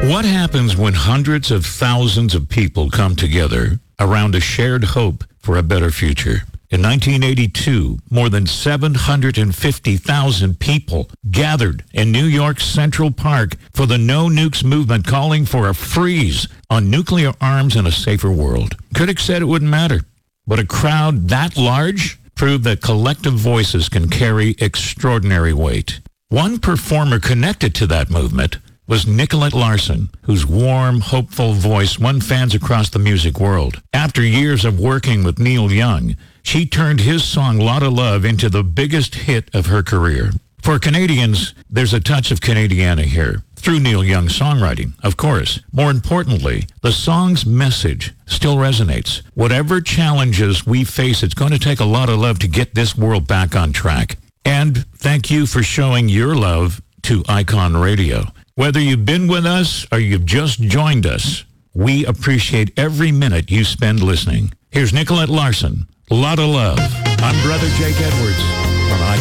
What happens when hundreds of thousands of people come together around a shared hope for a better future? In 1982, more than 750,000 people gathered in New York's Central Park for the No Nukes movement, calling for a freeze on nuclear arms and a safer world. Critics said it wouldn't matter, but a crowd that large proved that collective voices can carry extraordinary weight. One performer connected to that movement was Nicolette Larson, whose warm, hopeful voice won fans across the music world. After years of working with Neil Young, she turned his song Lotta Love into the biggest hit of her career. For Canadians, there's a touch of Canadiana here, through Neil Young's songwriting, of course. More importantly, the song's message still resonates. Whatever challenges we face, it's going to take a lot of love to get this world back on track. And thank you for showing your love to Icon Radio. Whether you've been with us or you've just joined us, we appreciate every minute you spend listening. Here's Nicolette Larson, Lotta Love. I'm Brother Jake Edwards on Icon.